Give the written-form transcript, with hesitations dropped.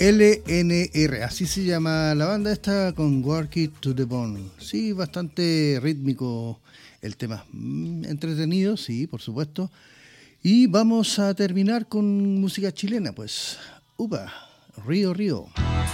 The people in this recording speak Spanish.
LNR, así se llama la banda esta, con Work It to the Bone. Sí, bastante rítmico el tema. Entretenido, sí, por supuesto. Y vamos a terminar con música chilena, pues. Upa, Río Río.